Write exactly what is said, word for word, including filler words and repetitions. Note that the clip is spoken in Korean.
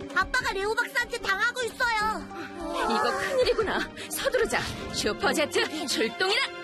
아빠가 레오 박사한테 당하고 있어요. 이거 큰일이구나. 서두르자. 슈퍼제트 출동이다.